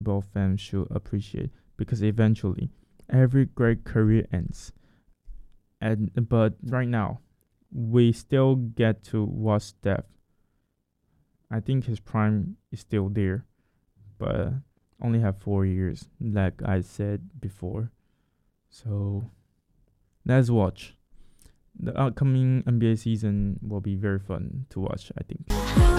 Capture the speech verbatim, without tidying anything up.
basketball fans should appreciate, because eventually every great career ends. And but right now, we still get to watch Steph. I think his prime is still there, but only have four years, like I said before. So let's watch. The upcoming N B A season will be very fun to watch, I think.